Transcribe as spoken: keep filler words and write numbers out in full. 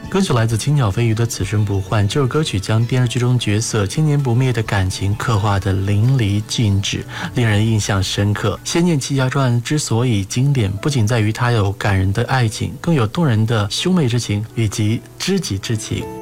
歌曲来自青鸟飞鱼的《此生不换》，这首歌曲将电视剧中角色千年不灭的感情刻画得淋漓尽致，令人印象深刻。《仙剑奇侠传》之所以经典，不仅在于它有感人的爱情，更有动人的兄妹之情以及知己之情。